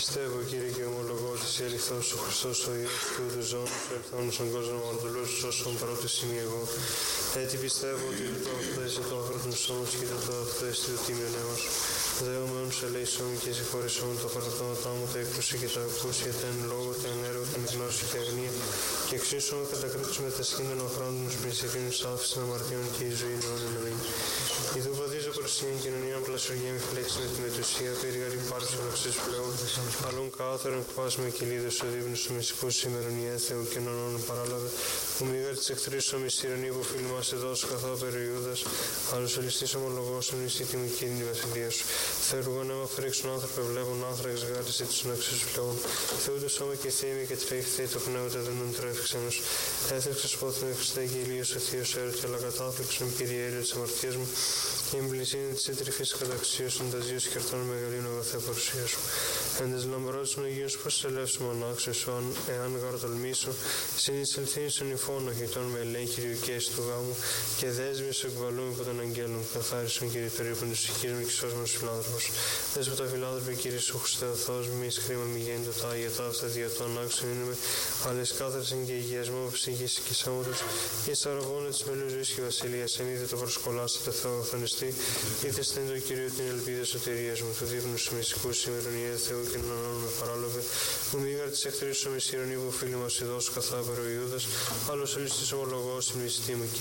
Πιστεύω, Κύριε, και ομολογώ ότι σε ελιχθός ο Χριστός ο Υιός του Ιούδου ζώνης, ο ελθόνος στον κόσμο αμαρτωλούς, όσον πρώτος είμαι εγώ. Έτσι πιστεύω ότι το αυτό είσαι το άγροτον σώμος και το αυτό είσαι το τίμιον αίμα σου. Δεούμενος ελέησον και συγχωρήσον το παραδόματά μου, τα έκρουση και τα ακούσια, τα εν λόγω, τα εν έργο, τα εν γνώση και αγνία, και εξίσου κατακρίτους με τα σχήνων οχράντων πριν σε εκείνους άφησαν αμαρτίων και η ζωή νόμων αμήν. Ιδού βαδίζω προς την κοινωνία πλασιουργία μη φλέξει με τη μετουσία, περιγαρή πάρξεων αξίς πλέον, αλλών κάθερον κπάσμα και λίδος ο δείπνος του μυστικού σήμερον η έθεου και νονών παράλαβε, που μηγάρ της εχθρής ο μυστηρονή που φίλοι μας εδώσου καθό περί Ιούδας, άλλος ολιστής ομολογώσον εις η τιμή και την βασιλεία σου. Θεουργόν αίμα φρέξουν άνθρωπε βλέπουν άνθραξ γάρισε τους αξίς πλέον, θεούντο σώμα και θύμη και τρέχει το πνεύμα τα δεν τρέφηξενος. Έθεξες πόθεν Χριστέ και ηλίος ο θείος έρωτη, αλλά κατάφληξον Κύριε Έλλη της αμαρτίας μου, και εμπλησίνη της έτρυφης καταξίωσον τα ζύος χερτών μεγαλείων αγαθέ παρουσία σου. Εν τες λαμπρός των Αγίους πως ελεύσου μονάξου εσών, εάν γαροτολμήσω, συνεισελθήν στον υφόνο χιτών με ελέη Κυρίου και εις του γάμου, και δέσμιος εκβαλούμε από τον αγγέλων, καθάρισον Κύριε το ρήπον της ψυχής μου και σώς μας φιλάνθρωπος. Δέσποτα φιλάνθρωπε Κύριε σου Χριστέ ο Θεός μου, εις χρήμα μη γέννητο τα Άγια ταύτα διατών άξιον είναι αλλά εις κάθαρσιν και υγιασμό ψυχής και σώματος, και εις αραγώνε της μελούς ζωής και βασιλείας, εν είδε το προσκολάσατε Θεό αγθονιστή, είτε στέν το Κύριο την ελπίδα σωτηρίας μου, του δείπνου σου μυστικού σήμερον η Θεού και νονών με παράλαβε, που μήγαρ της εχθρής σου μυστηρονή που φίλοι μας ειδώσου καθάπερο Ιούδας, άλλος ολιστής ομολογός στην μυστή μου.